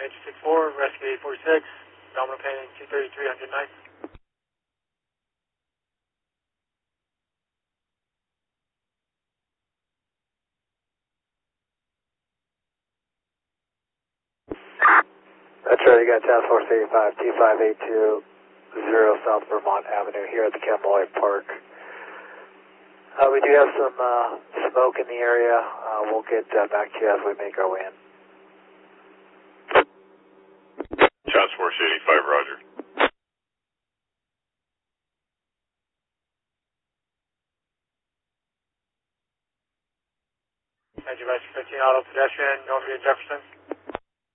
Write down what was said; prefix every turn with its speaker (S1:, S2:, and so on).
S1: Major 64, Rescue 846, Domino Painting 233, 109th.
S2: That's right, you got Task Force 85, T5820 South Vermont Avenue here at the Campbell Park. We do have some smoke in the area. We'll get back to you as we make our way in.
S3: Task Force 85, roger.
S1: Major 15 Auto Pedestrian, Northview Jefferson.